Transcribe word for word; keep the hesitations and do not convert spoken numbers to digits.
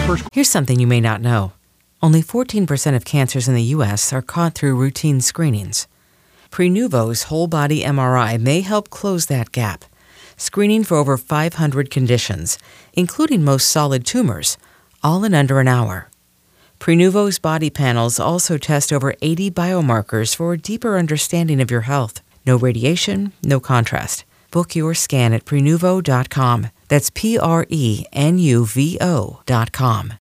first. Here's something you may not know. Only fourteen percent of cancers in the U S are caught through routine screenings. Prenuvo's whole-body M R I may help close that gap, screening for over five hundred conditions, including most solid tumors, all in under an hour. Prenuvo's body panels also test over eighty biomarkers for a deeper understanding of your health. No radiation, no contrast. Book your scan at Prenuvo dot com. That's P R E N U V O dot com.